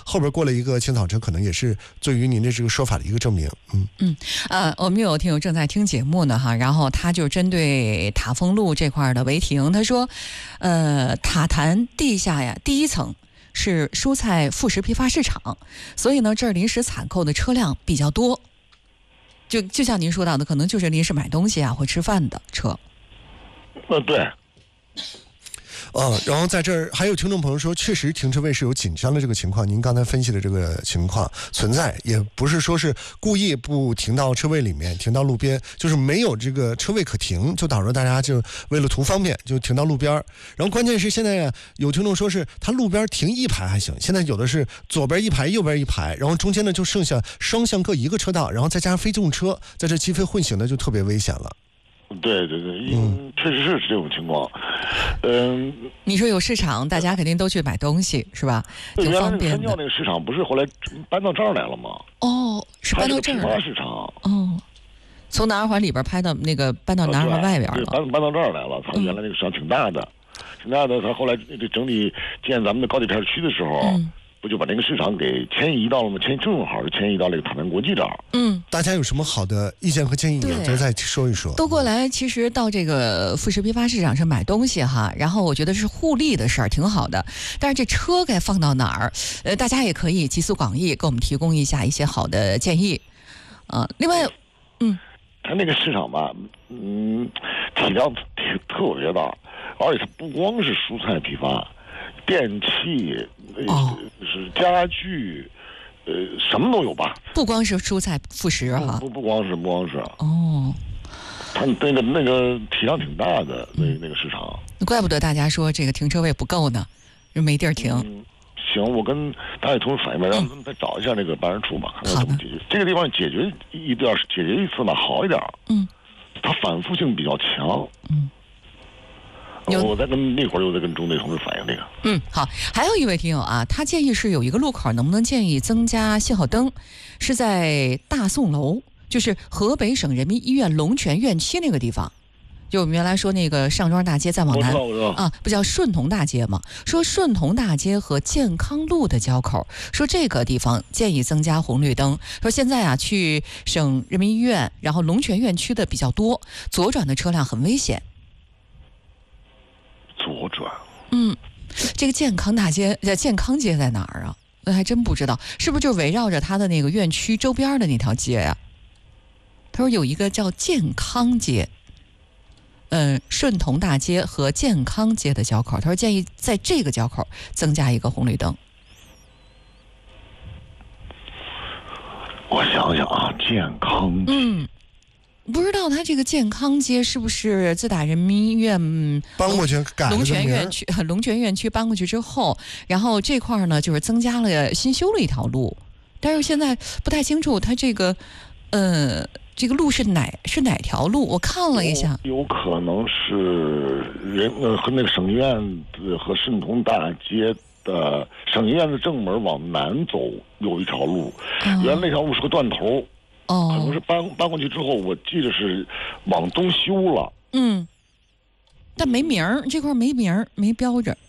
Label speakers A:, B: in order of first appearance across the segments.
A: 后边过了一个青草车，可能也是对于您的这个说法的一个证明。
B: 我们有听友正在听节目呢哈，然后他就针对塔峰路这块的违停，他说，塔坛地下呀第一层是蔬菜副食批发市场，所以呢这儿临时采购的车辆比较多，就像您说到的，可能就是临时买东西啊或吃饭的车。
C: 对。
A: 然后在这儿还有听众朋友说，确实停车位是有紧张的这个情况，您刚才分析的这个情况存在，也不是说是故意不停到车位里面，停到路边，就是没有这个车位可停，就导致大家就为了图方便就停到路边。然后关键是现在有听众说是他路边停一排还行，现在有的是左边一排右边一排，然后中间呢就剩下双向各一个车道，然后再加上非重车在这鸡飞混行的就特别危险了。
C: 对，确实是这种情况。
B: 你说有市场，大家肯定都去买东西，是吧？挺方便的。
C: 原来那个市场不是后来搬到这儿来了吗？
B: 是搬到这儿了。
C: 批发市场。
B: 从南二环里边搬到南二环外边了。
C: 搬到这儿来了。他原来那个市场挺大的，他后来整理建咱们的高铁片区的时候。不就把那个市场给迁移到了吗？正好是迁移到那个塔南国际这儿。
A: 大家有什么好的意见和建议，也再说一说。
B: 都过来，其实到这个副食批发市场上买东西哈，然后我觉得是互利的事儿，挺好的。但是这车该放到哪儿？大家也可以集思广益，给我们提供一些好的建议。另外，
C: 他那个市场吧，体量特别大，而且它不光是蔬菜批发。电器，是家具，什么都有吧？
B: 不光是蔬菜副食哈，
C: 不光是。它那个体量挺大的，那个市场。
B: 怪不得大家说这个停车位不够呢，没地儿停。
C: 行，我跟大家同事反映吧，让他们再找一下那个办事处吧，看看怎么解决。这个地方解决一次吧，好一点。它反复性比较强。我再跟那会儿又在跟中队同志反映这个。
B: 好，还有一位听友啊，他建议是有一个路口能不能建议增加信号灯，是在大宋楼，就是河北省人民医院龙泉院区那个地方。就我们原来说那个上庄大街再往南不叫顺同大街吗？说顺同大街和健康路的交口，说这个地方建议增加红绿灯。说现在去省人民医院然后龙泉院区的比较多，左转的车辆很危险。
C: 左转。
B: 这个健康街在哪儿啊？我还真不知道，是不是就围绕着他的那个院区周边的那条街呀？他说有一个叫健康街，顺同大街和健康街的交口，他说建议在这个交口增加一个红绿灯。
C: 我想想啊，健康街。
B: 不知道他这个健康街是不是自打人民医院
A: 搬过去改了
B: 龙泉院区搬过去之后，然后这块呢就是增加了新修了一条路，但是现在不太清楚他这个这个路是哪条路？我看了一下，
C: 有可能是和那个省医院和顺同大街的省医院的正门往南走有一条路，原来那条路是个断头。可能是搬过去之后，我记得是往东修了。
B: 但没名儿，这块没名儿，没标着。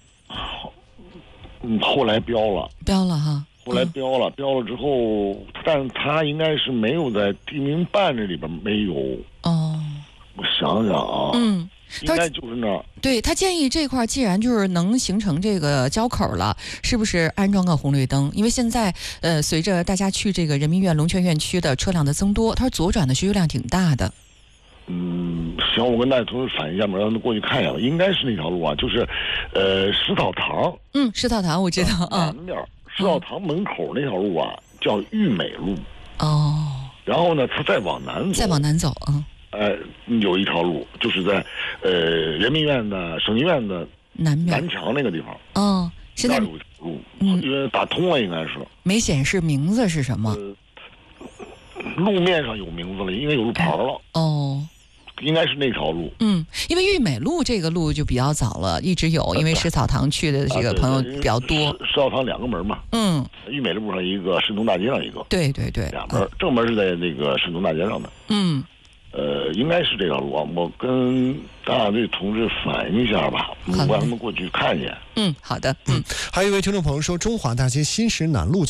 C: 后来标了
B: 哈。
C: 后来标了之后，但他应该是没有在地名办这里边没有。我想想啊。应该就是那儿。
B: 对，他建议这块既然就是能形成这个交口了，是不是安装个红绿灯？因为现在随着大家去这个人民医院龙泉院区的车辆的增多，他说左转的需求量挺大的。
C: 行，我跟大家同事反映一下嘛，让他们过去看一下吧。应该是那条路啊，就是石草堂。
B: 石草堂我知道
C: 南边石草堂门口那条路啊，叫玉美路。然后呢，他再往南走。有一条路，就是在人民医院的省医院的南墙那个地方。
B: 现在
C: 有路，因为打通了，应该是
B: 没显示名字是什么。
C: 路面上有名字了，应该有路牌了。应该是那条路。
B: 因为玉美路这个路就比较早了，一直有，因为石草堂去的这个朋友比较多。
C: 石草堂两个门嘛。玉美路上一个，顺同大街上一个。
B: 对。
C: 俩门，正门是在那个顺同大街上的。应该是这条路啊，我跟大队同志反映一下吧，我让他们过去看一眼。
B: 好的。
A: 还有一位听众朋友说，中华大街新石南路